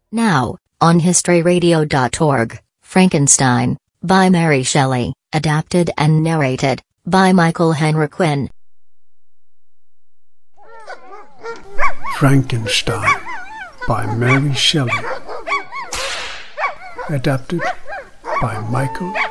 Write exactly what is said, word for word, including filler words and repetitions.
Now, on history radio dot org, Frankenstein, by Mary Shelley, adapted and narrated by Michael Henry Quinn. Frankenstein, by Mary Shelley, adapted by Michael